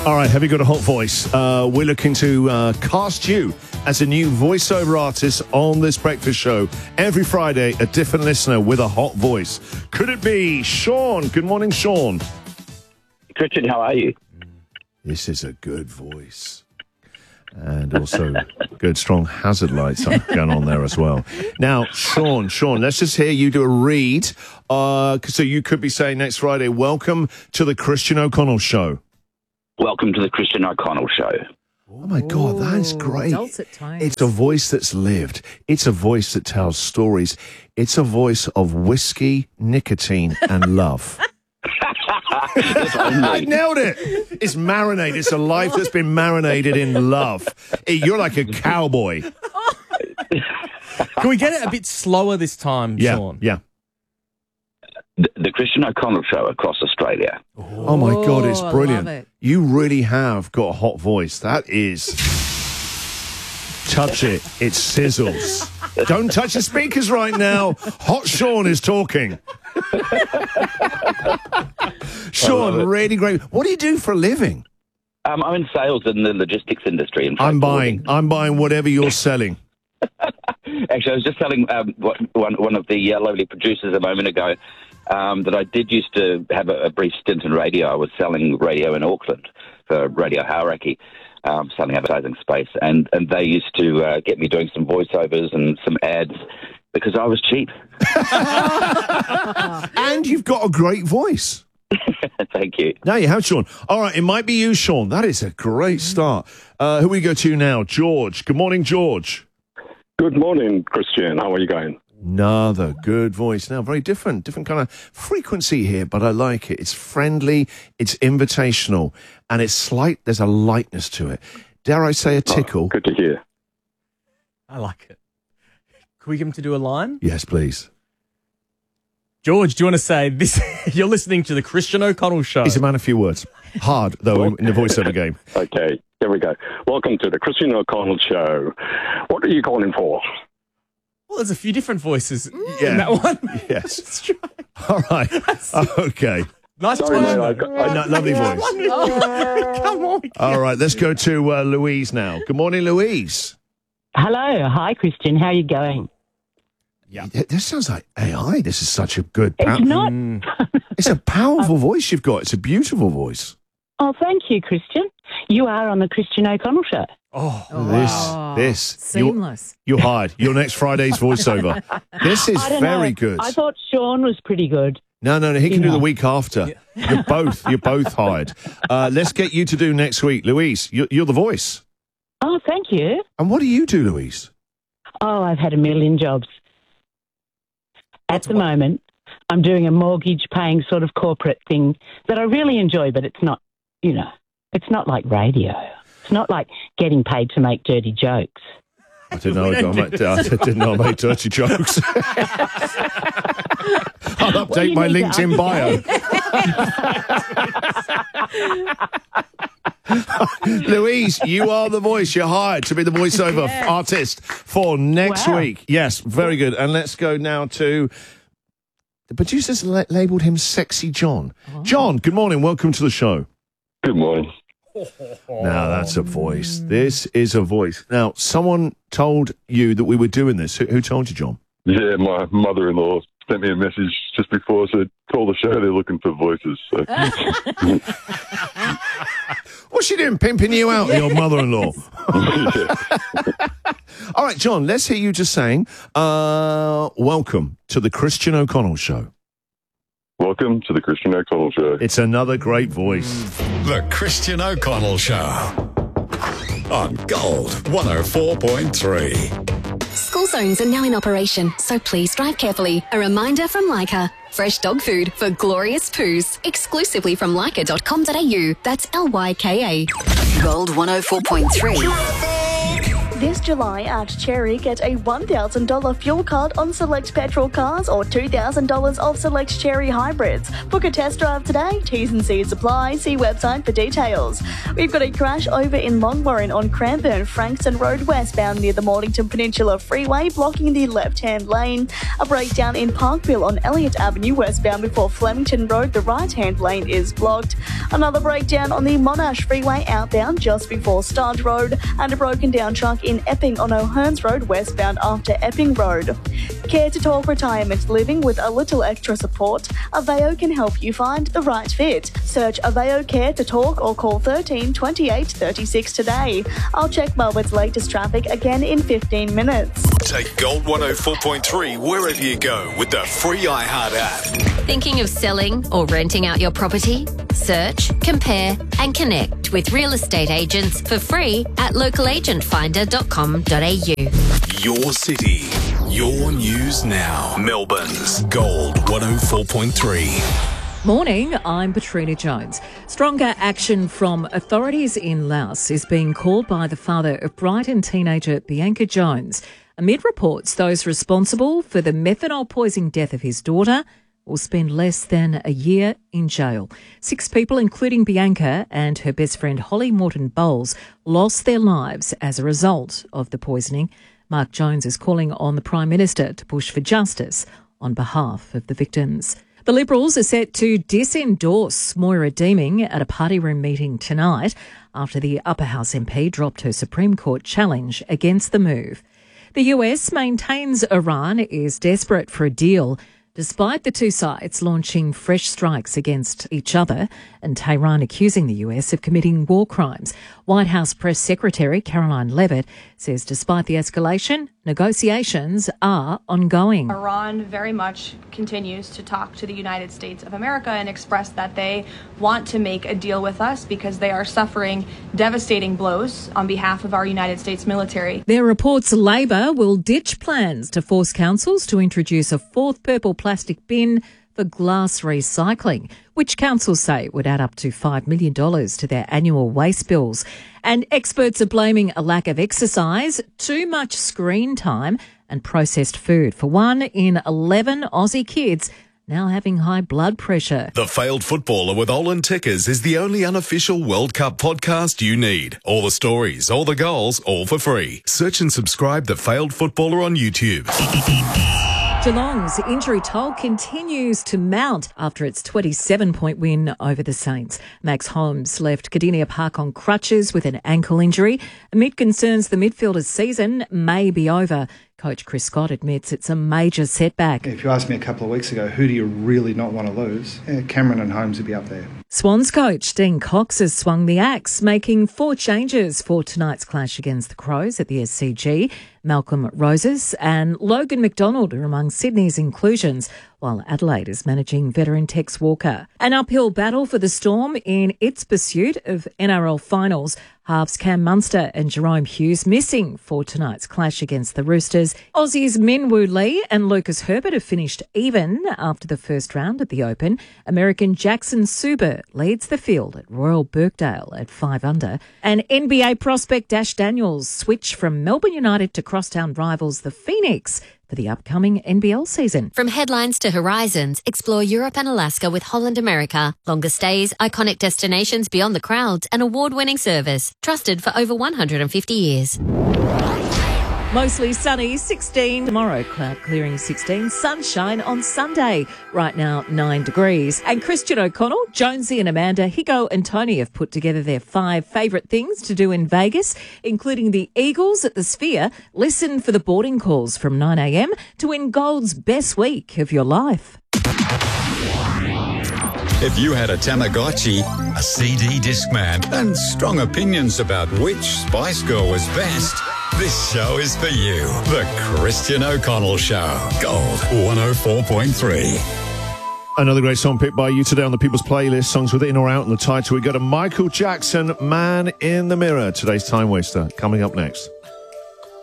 All right, have you got a hot voice? We're looking to cast you as a new voiceover artist on this breakfast show. Every Friday, a different listener with a hot voice. Could it be Sean? Good morning, Sean. Christian, how are you? This is a good voice. And also good, strong hazard lights going on there as well. Now, Sean, let's just hear you do a read. So you could be saying next Friday, welcome to the Christian O'Connell Show. Welcome to the Christian O'Connell Show. Oh, my God, that is great. Dulcet tones. It's a voice that's lived. It's a voice that tells stories. It's a voice of whiskey, nicotine, and love. I nailed it. It's marinated. It's a life that's been marinated in love. You're like a cowboy. Can we get it a bit slower this time, Sean? Yeah. The Christian O'Connell Show across Australia. Oh, my God, it's brilliant. I love it. You really have got a hot voice. That is... Touch it. It sizzles. Don't touch the speakers right now. Hot Sean is talking. Sean, really great. What do you do for a living? I'm in sales in the logistics industry. In I'm buying whatever you're selling. Actually, I was just telling one of the lovely producers a moment ago that I did used to have a brief stint in radio. I was selling radio in Auckland for Radio Hauraki, selling advertising space, and they used to get me doing some voiceovers and some ads because I was cheap. And you've got a great voice. Thank you. Now you have, Sean. All right, it might be you, Sean. That is a great start. Who we go to now? George. Good morning, George. Good morning, Christian. How are you going? Another good voice. Now, very different kind of frequency here, but I like it. It's friendly, it's invitational, and it's slight. There's a lightness to it. Dare I say a tickle? Oh, good to hear. I like it. Can we get him to do a line? Yes, please. George, do you want to say this? You're listening to the Christian O'Connell Show. He's a man of few words. Hard, though, in the voiceover game. Okay, here we go. Welcome to the Christian O'Connell Show. What are you calling for? Well, there's a few different voices in Yeah. that one. Yes. Let's try. All right. Okay. Nice Sorry, one. mate, Lovely voice. Come on. All right, let's go to Louise now. Good morning, Louise. Hello. Hi, Christian. How are you going? Yeah. This sounds like AI. This is such a good... It's not. It's a powerful voice you've got. It's a beautiful voice. Oh, thank you, Christian. You are on the Christian O'Connell Show. This. Seamless. You're hired. You're next Friday's voiceover. This is I don't very know. good. I thought Sean was pretty good. No, he can do know. the week after. You're both hired. Let's get you to do next week. Louise, you're the voice. Oh, thank you. And what do you do, Louise? Oh, I've had a million jobs. At the moment, I'm doing a mortgage-paying sort of corporate thing that I really enjoy, but it's not, it's not like radio. It's not like getting paid to make dirty jokes. I didn't know I made dirty jokes. I'll update my LinkedIn bio. Louise, you are the voice. You're hired to be the voiceover artist for next week. Yes, very good. And let's go now to... The producers labelled him Sexy John. John, good morning. Welcome to the show. Good morning. Now, that's a voice. This is a voice. Now, someone told you that we were doing this. Who told you, John? Yeah, my mother-in-law sent me a message just before, said, call the show, they're looking for voices. So. What's she doing, pimping you out, your mother-in-law? All right, John, let's hear you just saying, welcome to the Christian O'Connell Show. Welcome to the Christian O'Connell Show. It's another great voice. The Christian O'Connell Show on Gold 104.3. School zones are now in operation, so please drive carefully. A reminder from Leica. Fresh dog food for glorious poos. Exclusively from leica.com.au. That's Lyka. Gold 104.3. This July at Cherry, get a $1,000 fuel card on select petrol cars or $2,000 off select Cherry hybrids. Book a test drive today. T's and C's apply. See website for details. We've got a crash over in Longwarren on Cranbourne, Frankston Road westbound near the Mornington Peninsula Freeway, blocking the left-hand lane. A breakdown in Parkville on Elliott Avenue westbound before Flemington Road. The right-hand lane is blocked. Another breakdown on the Monash Freeway outbound just before Stud Road, and a broken down truck in Epping on O'Hearns Road westbound after Epping Road. Care to Talk Retirement Living with a little extra support. Aveo can help you find the right fit. Search Aveo Care to Talk or call 13 28 36 today. I'll check Melbourne's latest traffic again in 15 minutes. Take Gold 104.3 wherever you go with the free iHeart app. Thinking of selling or renting out your property? Search, compare and connect with real estate agents for free at localagentfinder.com.au. Your city, your news now. Melbourne's Gold 104.3. Morning, I'm Patrina Jones. Stronger action from authorities in Laos is being called by the father of Brighton teenager Bianca Jones, amid reports those responsible for the methanol poisoning death of his daughter will spend less than a year in jail. 6 people, including Bianca and her best friend Holly Morton Bowles, lost their lives as a result of the poisoning. Mark Jones is calling on the Prime Minister to push for justice on behalf of the victims. The Liberals are set to disendorse Moira Deeming at a party room meeting tonight after the Upper House MP dropped her Supreme Court challenge against the move. The US maintains Iran is desperate for a deal, despite the two sides launching fresh strikes against each other and Tehran accusing the US of committing war crimes. White House Press Secretary Caroline Leavitt says despite the escalation, negotiations are ongoing. Iran very much continues to talk to the United States of America and express that they want to make a deal with us because they are suffering devastating blows on behalf of our United States military. There are reports Labor will ditch plans to force councils to introduce a 4th purple plastic bin for glass recycling, which councils say would add up to $5 million to their annual waste bills. And experts are blaming a lack of exercise, too much screen time and processed food for 1 in 11 Aussie kids now having high blood pressure. The Failed Footballer with Olin Tickers is the only unofficial World Cup podcast you need. All the stories, all the goals, all for free. Search and subscribe The Failed Footballer on YouTube. Geelong's injury toll continues to mount after its 27-point win over the Saints. Max Holmes left Cardinia Park on crutches with an ankle injury. Amid concerns the midfielder's season may be over, Coach Chris Scott admits it's a major setback. If you asked me a couple of weeks ago, who do you really not want to lose? Cameron and Holmes would be up there. Swans coach Dean Cox has swung the axe, making 4 changes for tonight's clash against the Crows at the SCG. Malcolm Roses and Logan McDonald are among Sydney's inclusions, while Adelaide is managing veteran Tex Walker. An uphill battle for the Storm in its pursuit of NRL finals. Halves Cam Munster and Jerome Hughes missing for tonight's clash against the Roosters. Aussies Min Woo Lee and Lucas Herbert have finished even after the first round at the Open. American Jackson Suber leads the field at Royal Birkdale at 5 under. And NBA prospect Dash Daniels switched from Melbourne United to crosstown rivals the Phoenix for the upcoming NBL season. From headlines to horizons, explore Europe and Alaska with Holland America. Longer stays, iconic destinations beyond the crowds, and award-winning service. Trusted for over 150 years. Mostly sunny, 16. Tomorrow, cloud clearing 16. Sunshine on Sunday. Right now, 9 degrees. And Christian O'Connell, Jonesy and Amanda, Higo and Tony have put together their 5 favourite things to do in Vegas, including the Eagles at the Sphere. Listen for the boarding calls from 9 a.m. to win Gold's best week of your life. If you had a Tamagotchi, a CD Discman, and strong opinions about which Spice Girl was best, this show is for you. The Christian O'Connell Show. Gold 104.3. Another great song picked by you today on the People's Playlist. Songs with in or out in the title. We got a Michael Jackson, Man in the Mirror. Today's Time Waster coming up next.